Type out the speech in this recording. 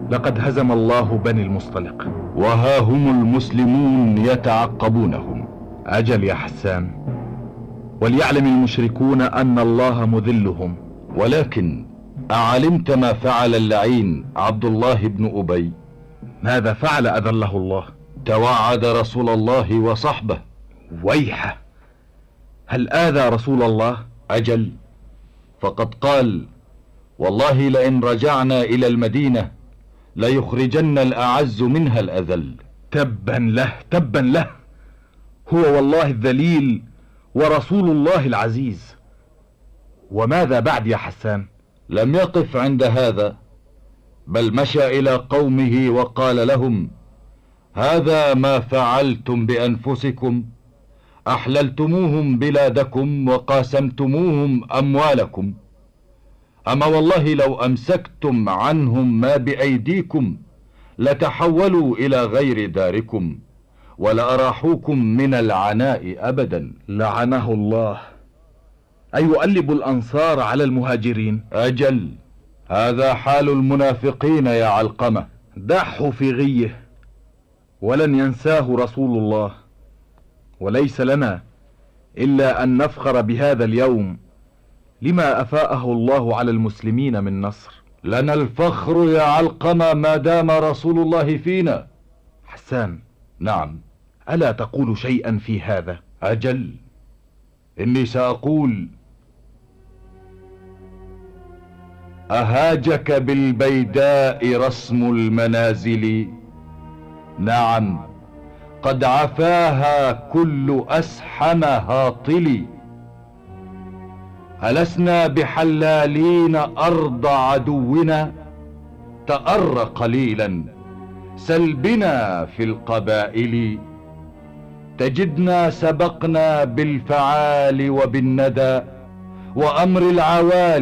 لقد هزم الله بني المصطلق، وها هم المسلمون يتعقبونهم. أجل يا حسان، وليعلم المشركون أن الله مذلهم. ولكن أعلمت ما فعل اللعين عبد الله بن أبي؟ ماذا فعل أذله الله؟ توعد رسول الله وصحبه. ويحه، هل آذى رسول الله؟ أجل، فقد قال: والله لئن رجعنا إلى المدينة ليخرجن الأعز منها الأذل. تبا له تبا له، هو والله الذليل ورسول الله العزيز. وماذا بعد يا حسان؟ لم يقف عند هذا، بل مشى إلى قومه وقال لهم: هذا ما فعلتم بأنفسكم، أحللتموهم بلادكم وقاسمتموهم أموالكم. أما والله لو أمسكتم عنهم ما بأيديكم لتحولوا إلى غير داركم ولأراحوكم من العناء أبدا. لعنه الله، أيؤلب الأنصار على المهاجرين؟ أجل، هذا حال المنافقين يا علقمة. دعه في غيه، ولن ينساه رسول الله. وليس لنا إلا أن نفخر بهذا اليوم لما أفاءه الله على المسلمين من نصر. لنا الفخر يا علقمة ما دام رسول الله فينا. حسان. نعم. ألا تقول شيئا في هذا؟ أجل، إني سأقول: أهاجك بالبيداء رسم المنازل؟ نعم، قد عفاها كل أسحم هاطل. ألسنا بحلالين أرض عدونا؟ تأر قليلا، سل بنا في القبائل. تجدنا سبقنا بالفعال وبالندى وأمر العوالي.